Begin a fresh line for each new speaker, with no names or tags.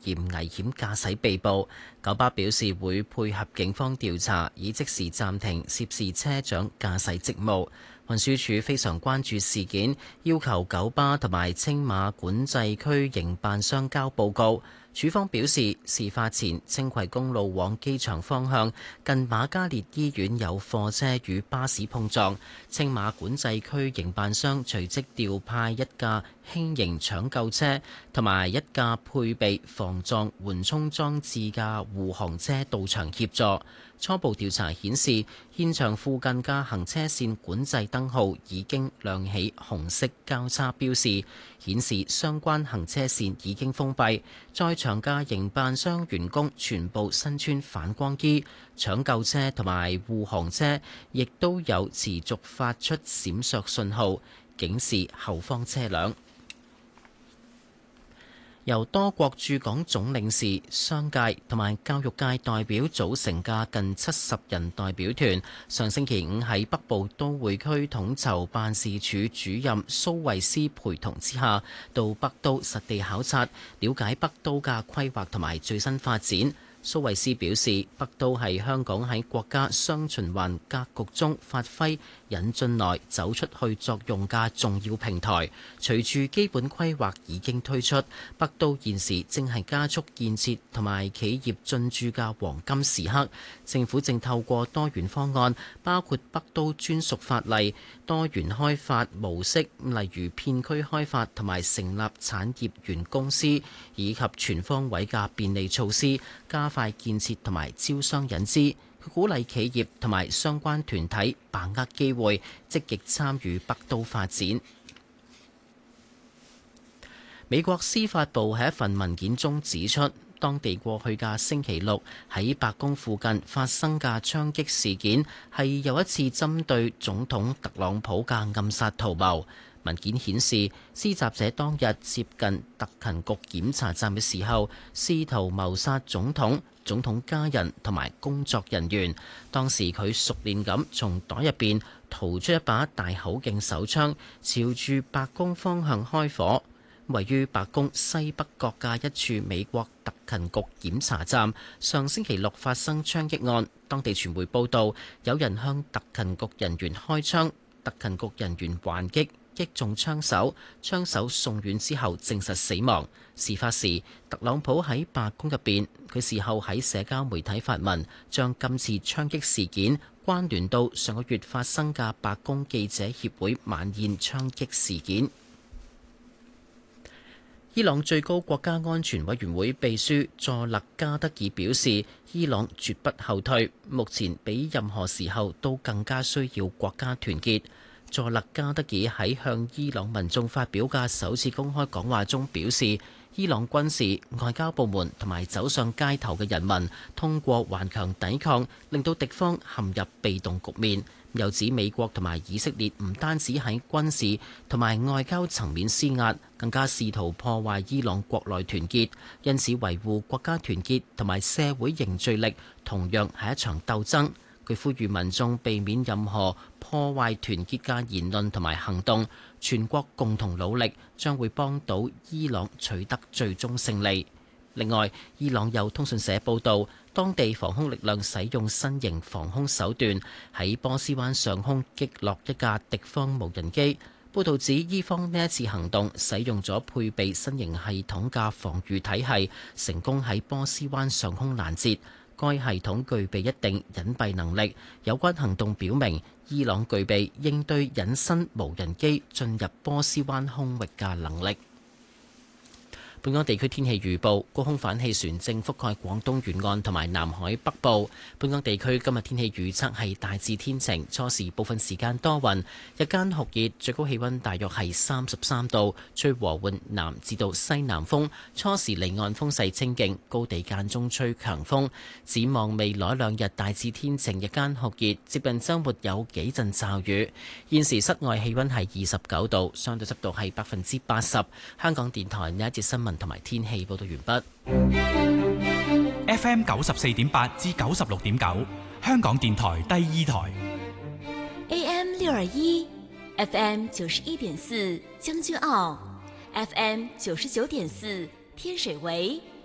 嫌危險駕駛被捕。九巴表示會配合警方調查，以即時暫停涉事車長駕駛職務。運輸署非常關注事件，要求九巴同埋青馬管制區營辦商交報告。署方表示，事發前青葵公路往機場方向近瑪嘉烈醫院有貨車與巴士碰撞，青馬管制區營辦商隨即調派一架輕型搶救車同埋一架配備防撞緩衝裝置嘅護航車到場協助。初步調查顯示，現場附近嘅行車線管制燈號已經亮起紅色交叉標示，顯示相關行車線已經封閉。在場嘅營辦商員工全部身穿反光衣，搶救車同埋護航車亦都有持續發出閃爍信號，警示後方車輛。由多國駐港總領事、商界同埋教育界代表組成嘅近70人代表團，上星期五喺北部都會區統籌辦事處主任蘇慧斯陪同之下，到北都實地考察，了解北都嘅規劃同埋最新發展。蘇慧斯表示，北都係香港喺國家雙循環格局中發揮引進來走出去作用嘅重要平台。隨住基本規劃已經推出，北都現時正係加速建設同埋企業進駐嘅黃金時刻。政府正透過多元方案，包括北都專屬法例、多元開發模式，例如片區開發同埋成立產業園公司，以及全方位嘅便利措施，加快建設同埋招商引資。佢鼓勵企業同埋相關團體把握機會，積極參與北都發展。美國司法部喺一份文件中指出，當地過去嘅星期六喺白宮附近發生嘅槍擊事件係又一次針對總統特朗普嘅暗殺圖謀。文件顯示，施襲者當日接近特勤局檢查站嘅時候，試圖謀殺總統、總統家人同埋工作人員。當時佢熟練咁從袋入邊掏出一把大口徑手槍，朝住白宮方向開火。位於白宮西北角嘅一處美國特勤局檢查站，上星期六發生槍擊案。當地傳媒報道，有人向特勤局人員開槍，特勤局人員還擊，擊中槍手，槍手送院之後證實死亡。事發時，特朗普喺白宮入邊，佢事後喺社交媒體發文，將今次槍擊事件關聯到上個月發生嘅白宮記者協會晚宴槍擊事件。伊朗最高國家安全委員會秘書佐勒加德爾表示，伊朗絕不後退，目前比任何時候都更加需要國家團結。佐勒加德爾喺向伊朗民眾發表嘅首次公開講話中表示，伊朗軍事、外交部門同埋走上街頭嘅人民通過頑強抵抗，令到敵方陷入被動局面。又指美國同埋以色列唔單止喺軍事同埋外交層面施壓，更加試圖破壞伊朗國內團結，因此維護國家團結同埋社會凝聚力同樣係一場鬥爭。佢呼籲民眾避免任何破壞團結嘅言論同埋行動，全國共同努力將會幫到伊朗取得最終勝利。另外，伊朗有通訊社報道，當地防空力量使用新型防空手段，喺波斯灣上空擊落一架敵方無人機。報道指，伊方呢一次行動使用咗配備新型系統嘅防禦體系，成功喺波斯灣上空攔截。該系統具備一定隱蔽能力。有關行動表明，伊朗具備應對隱身無人機進入波斯灣空域嘅能力。本港地區天氣預報，高空反氣旋正覆蓋廣東沿岸同埋南海北部。本港地區今日天氣預測係大致天晴，初時部分時間多雲，日間酷熱，最高氣溫大約係33度，吹和緩南至到西南風，初時離岸風勢清勁，高地間中吹強風。展望未來兩日大致天晴，日間酷熱，接近週末有幾陣驟雨。現時室外氣溫係29度，相對濕度係80%。香港電台呢一節新聞同埋天氣報道完畢。
FM 94.8至96.9，香港電台第二台。
AM 621 FM 91.4，將軍澳 FM 99.4，天水圍